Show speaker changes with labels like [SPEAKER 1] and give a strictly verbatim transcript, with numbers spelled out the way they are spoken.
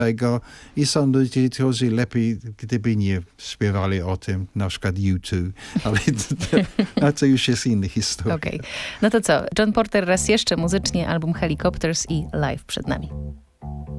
[SPEAKER 1] tego i są ludzie, którzy lepiej, gdyby nie śpiewali o tym, na przykład U dwa, ale to, to już jest inna historia.
[SPEAKER 2] Okej. Okay. No to co? John Porter raz jeszcze muzycznie, album Helicopters i Live przed nami.